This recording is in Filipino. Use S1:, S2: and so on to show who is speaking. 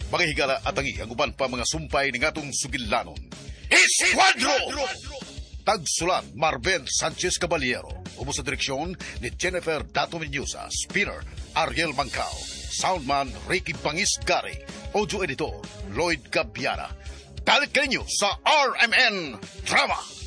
S1: mga higala at ang uban pa mga sumpay ni ngatong sugilanon. Esquadro! Tagsulat Marben Sanchez Caballero. Umo sa direksyon ni Jennifer Dato Menyusa. Spinner Ariel Mancao. Soundman Ricky Pangis Gary. Audio editor Lloyd Gabiara. Balik kayo sa RMN Drama.